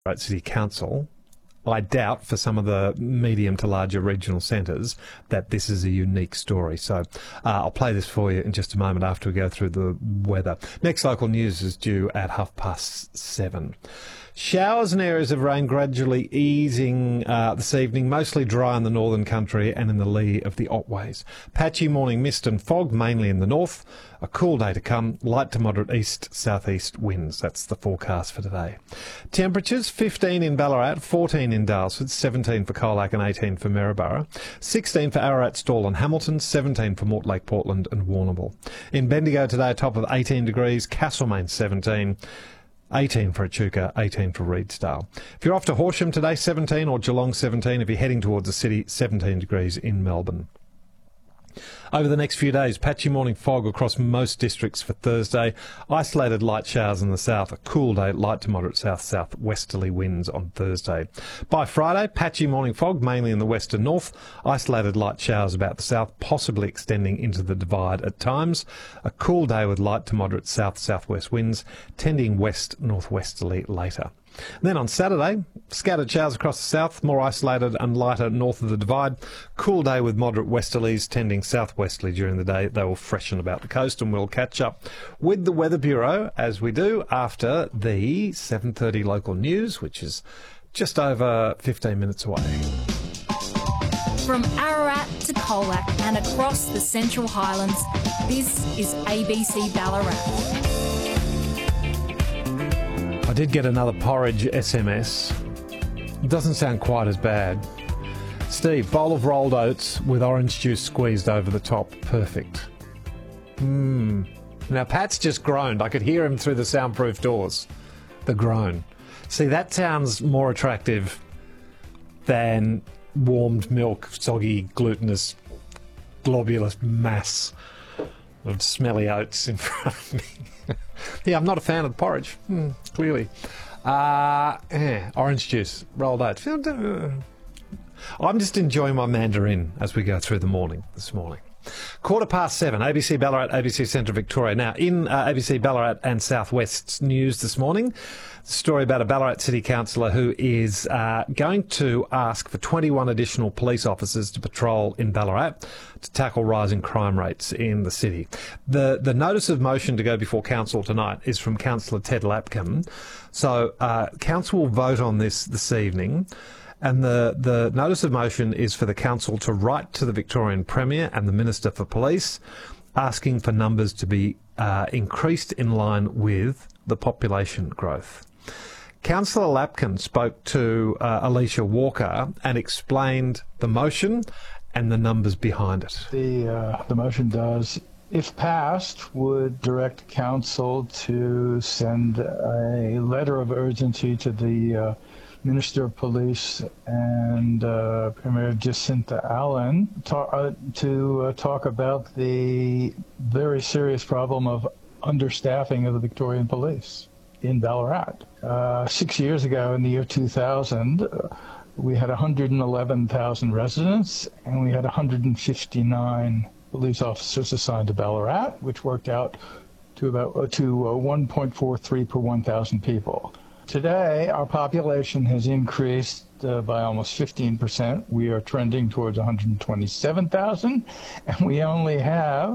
Ballarat City Council, I doubt for some of the medium to larger regional centres that this is a unique story. So I'll play this for you in just a moment after we go through the weather. Next local news is due at 7:30. Showers and areas of rain gradually easing this evening, mostly dry in the northern country and in the lee of the Otways. Patchy morning mist and fog, mainly in the north. A cool day to come, light to moderate east-southeast winds. That's the forecast for today. Temperatures, 15 in Ballarat, 14 in Daylesford, 17 for Colac and 18 for Maryborough, 16 for Ararat, Stawell and Hamilton, 17 for Mortlake, Portland and Warrnambool. In Bendigo today, a top of 18 degrees, Castlemaine 17, 18 for Echuca, 18 for Reedsdale. If you're off to Horsham today, 17, or Geelong 17. If you're heading towards the city, 17 degrees in Melbourne. Over the next few days, patchy morning fog across most districts for Thursday. Isolated light showers in the south. A cool day, light to moderate south-southwesterly winds on Thursday. By Friday, patchy morning fog, mainly in the west and north. Isolated light showers about the south, possibly extending into the Divide at times. A cool day with light to moderate south-southwest winds, tending west-northwesterly later. Then on Saturday, scattered showers across the south, more isolated and lighter north of the Divide. Cool day with moderate westerlies tending southwesterly during the day. They will freshen about the coast, and we'll catch up with the Weather Bureau as we do after the 7:30 local news, which is just over 15 minutes away. From Ararat to Colac and across the Central Highlands, this is ABC Ballarat. I did get another porridge SMS. It doesn't sound quite as bad. Steve, bowl of rolled oats with orange juice squeezed over the top. Perfect. Now, Pat's just groaned. I could hear him through the soundproof doors. The groan. See, that sounds more attractive than warmed milk, soggy, glutinous, globulous mass of smelly oats in front of me. Yeah, I'm not a fan of the porridge, clearly. Orange juice, rolled oats. I'm just enjoying my mandarin as we go through the morning this morning. 7:15, ABC Ballarat, ABC Central Victoria. Now, in ABC Ballarat and South West's news this morning, a story about a Ballarat City Councillor who is going to ask for 21 additional police officers to patrol in Ballarat to tackle rising crime rates in the city. The notice of motion to go before Council tonight is from Councillor Ted Lapkin. So Council will vote on this evening. And the notice of motion is for the Council to write to the Victorian Premier and the Minister for Police, asking for numbers to be increased in line with the population growth. Councillor Lapkin spoke to Alicia Walker and explained the motion and the numbers behind it. The motion does, if passed, would direct Council to send a letter of urgency to the Minister of Police and Premier Jacinta Allen to talk about the very serious problem of understaffing of the Victorian Police in Ballarat. 6 years ago, in the year 2000, we had 111,000 residents and we had 159 police officers assigned to Ballarat, which worked out to 1.43 per 1,000 people. Today, our population has increased by almost 15%. We are trending towards 127,000, and we only have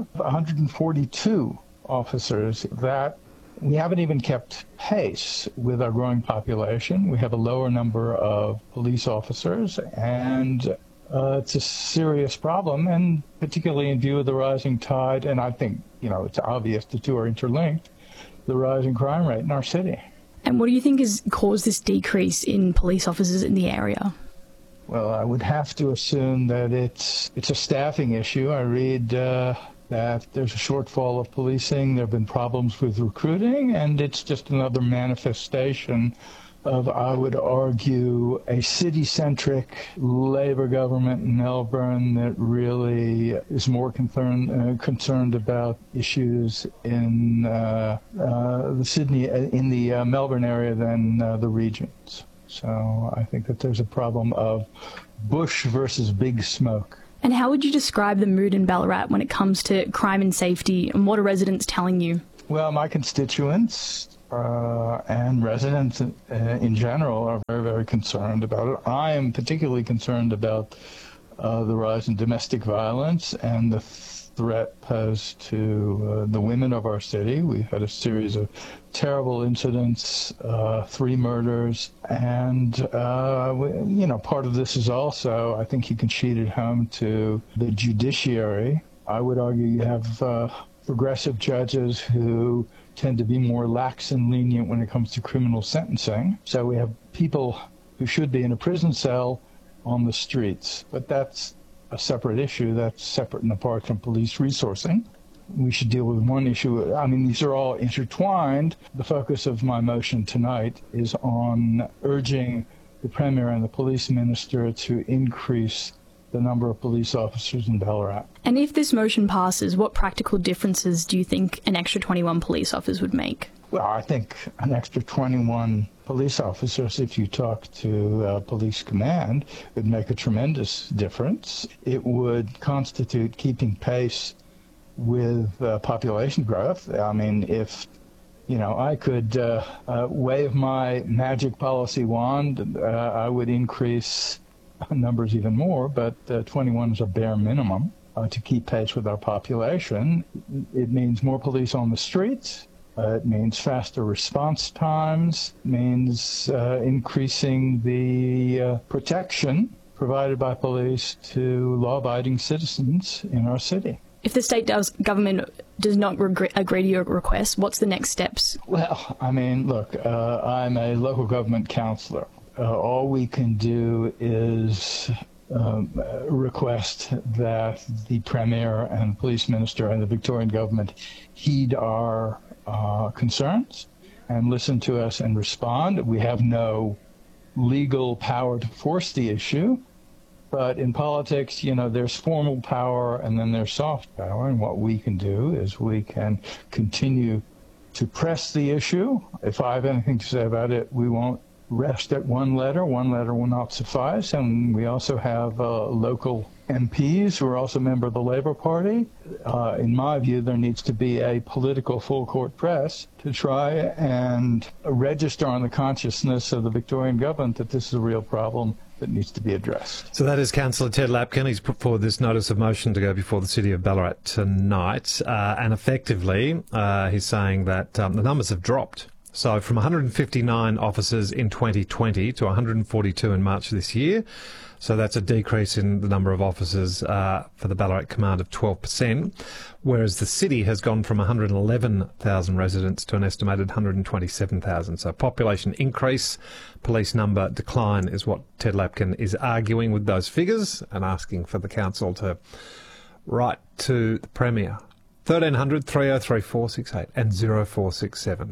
142 officers. That we haven't even kept pace with our growing population. We have a lower number of police officers, and it's a serious problem, and particularly in view of the rising tide, and I think, it's obvious the two are interlinked, the rising crime rate in our city. And what do you think has caused this decrease in police officers in the area? Well, I would have to assume that it's a staffing issue. I read that there's a shortfall of policing, there have been problems with recruiting, and it's just another manifestation of, I would argue, a city-centric Labour government in Melbourne that really is more concerned about issues in the Melbourne area than the regions. So I think that there's a problem of bush versus big smoke. And how would you describe the mood in Ballarat when it comes to crime and safety, and what are residents telling you? Well, my constituents and residents in general are very, very concerned about it. I am particularly concerned about the rise in domestic violence and the threat posed to the women of our city. We've had a series of terrible incidents, 3 murders, and part of this is also, I think you can cheat it home to the judiciary. I would argue you have progressive judges who tend to be more lax and lenient when it comes to criminal sentencing. So we have people who should be in a prison cell on the streets, but that's a separate issue. That's separate and apart from police resourcing. We should deal with one issue. I mean, these are all intertwined. The focus of my motion tonight is on urging the Premier and the Police Minister to increase the number of police officers in Ballarat. And if this motion passes, what practical differences do you think an extra 21 police officers would make? Well, I think an extra 21 police officers, if you talk to police command, would make a tremendous difference. It would constitute keeping pace with population growth. I mean, if I could wave my magic policy wand, I would increase numbers even more, but 21 is a bare minimum to keep pace with our population. It means more police on the streets. It means faster response times, means increasing the protection provided by police to law-abiding citizens in our city. If the state government does not agree to your request, what's the next steps? Well, I mean, look, I'm a local government councillor. All we can do is request that the Premier and Police Minister and the Victorian government heed our concerns and listen to us and respond. We have no legal power to force the issue, but in politics, there's formal power and then there's soft power, and what we can do is we can continue to press the issue. If I have anything to say about it, we won't rest at one letter. One letter will not suffice, and we also have local MPs who are also a member of the Labour Party. In my view, there needs to be a political full-court press to try and register on the consciousness of the Victorian government that this is a real problem that needs to be addressed. So that is Councillor Ted Lapkin. He's put forward this notice of motion to go before the City of Ballarat tonight, and effectively he's saying that the numbers have dropped. So from 159 officers in 2020 to 142 in March this year. So that's a decrease in the number of officers for the Ballarat Command of 12%, whereas the city has gone from 111,000 residents to an estimated 127,000. So population increase, police number decline is what Ted Lapkin is arguing with those figures and asking for the council to write to the Premier. 1300 303 468 and 0467.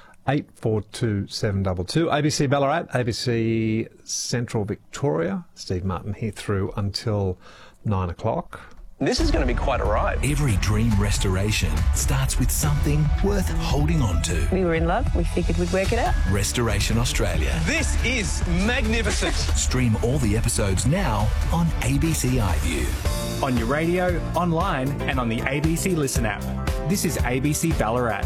842 722. ABC Ballarat, ABC Central Victoria. Steve Martin here through until 9 o'clock. This is going to be quite a ride. Every dream restoration starts with something worth holding on to. We were in love. We figured we'd work it out. Restoration Australia. This is magnificent. Stream all the episodes now on ABC iView. On your radio, online and on the ABC Listen app. This is ABC Ballarat.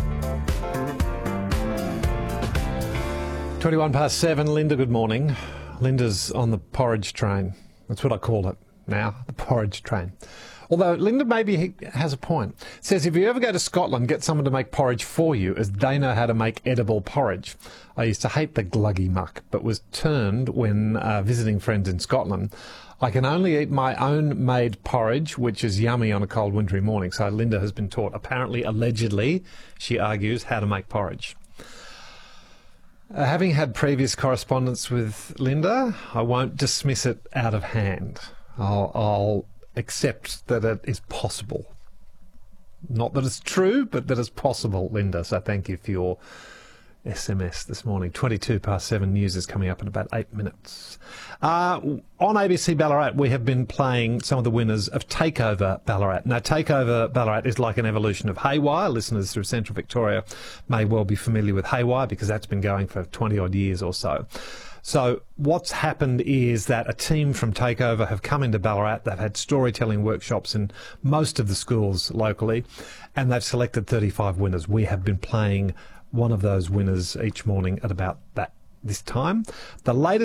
7:21. Linda, good morning. Linda's on the porridge train. That's what I call it now, the porridge train. Although Linda maybe has a point. Says, if you ever go to Scotland, get someone to make porridge for you, as they know how to make edible porridge. I used to hate the gluggy muck, but was turned when visiting friends in Scotland. I can only eat my own made porridge, which is yummy on a cold wintry morning. So Linda has been taught, apparently, allegedly, she argues, how to make porridge. Having had previous correspondence with Linda, I won't dismiss it out of hand. I'll accept that it is possible. Not that it's true, but that it's possible, Linda. So thank you for your SMS this morning. 7:22 news is coming up in about 8 minutes. On ABC Ballarat, we have been playing some of the winners of Takeover Ballarat. Now, Takeover Ballarat is like an evolution of Haywire. Listeners through Central Victoria may well be familiar with Haywire because that's been going for 20-odd years or so. So what's happened is that a team from Takeover have come into Ballarat. They've had storytelling workshops in most of the schools locally, and they've selected 35 winners. We have been playing one of those winners each morning at about this time. The latest